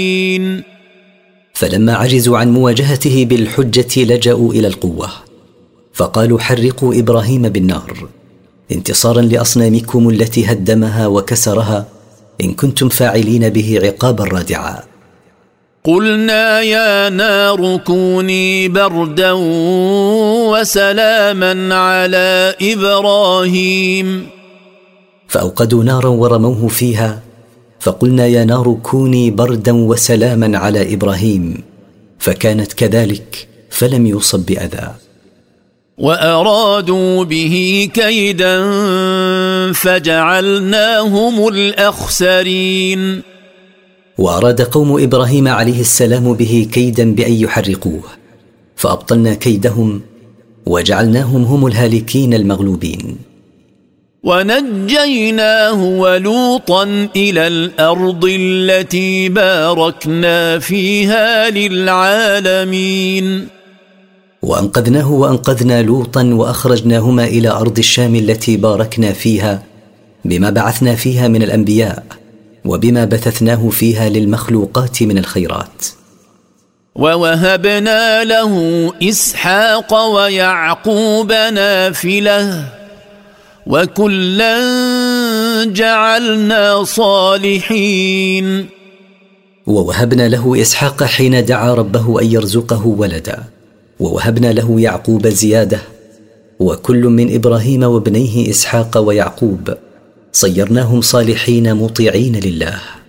فلما عجزوا عن مواجهته بالحجة لجأوا إلى القوة، فقالوا حرقوا إبراهيم بالنار انتصارا لأصنامكم التي هدمها وكسرها إن كنتم فاعلين به عقابا رادعا. قلنا يا نار كوني بردا وسلاما على إبراهيم، فأوقدوا نارا ورموه فيها، فقلنا يا نار كوني بردا وسلاما على إبراهيم، فكانت كذلك فلم يصب بأذى. وأرادوا به كيدا فجعلناهم الأخسرين. وأراد قوم إبراهيم عليه السلام به كيدا بأن يحرقوه، فأبطلنا كيدهم وجعلناهم هم الهالكين المغلوبين. ونجيناه ولوطا إلى الأرض التي باركنا فيها للعالمين. وأنقذناه وأنقذنا لوطا وأخرجناهما إلى أرض الشام التي باركنا فيها بما بعثنا فيها من الأنبياء وبما بثثناه فيها للمخلوقات من الخيرات. ووهبنا له إسحاق ويعقوب نافلة وكلا جعلنا صالحين. ووهبنا له إسحاق حين دعا ربه أن يرزقه ولدا، ووهبنا له يعقوب زيادة، وكل من إبراهيم وابنيه إسحاق ويعقوب صيرناهم صالحين مطيعين لله.